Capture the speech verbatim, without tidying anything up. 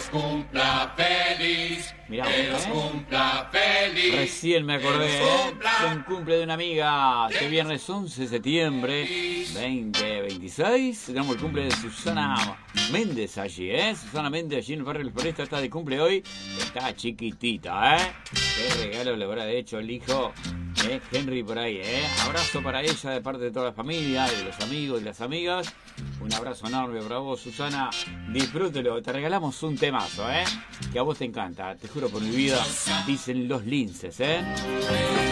cumpla feliz. Mirá, que los ¿eh? cumpla feliz. Recién me acordé, que ¿eh? los cumpla. De un cumple de una amiga. Este viernes once de septiembre veinte veintiséis. Tenemos el cumple de Susana Méndez allí, ¿eh? Susana Méndez allí en el barrio de la Floresta está de cumple hoy. Está chiquitita, ¿eh? Qué regalo le habrá hecho el hijo, ¿eh? Henry por ahí, ¿eh? Abrazo para ella de parte de toda la familia, de los amigos y las amigas. Un abrazo enorme para vos, Susana. Disfrútelo. Te regalamos un temazo, ¿eh? Que a vos te encanta. Te juro por mi vida. Dicen los linces, ¿eh?